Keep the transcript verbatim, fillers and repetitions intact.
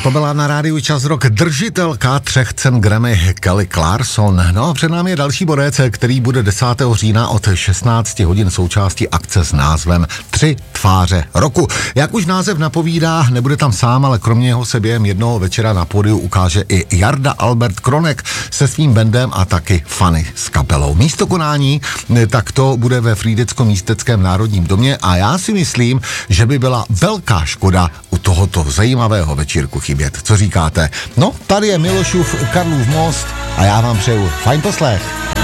To byla na rádiu Čas Rock držitelka třech cen Grammy Kelly Clarkson. No a před námi je další borec, který bude desátého října od šestnácti hodin součástí akce s názvem Tři tváře roku. Jak už název napovídá, nebude tam sám, ale kromě jeho se během jednoho večera na pódiu ukáže i Jarda Albert Kronek se svým bandem a taky Fanny s kapelou. Místo konání, tak to bude ve Frýdecko-Místeckém národním domě a já si myslím, že by byla velká škoda u tohoto zajímavého večírku chybět. Co říkáte? No, tady je Milošův Karlův most a já vám přeju fajn poslech.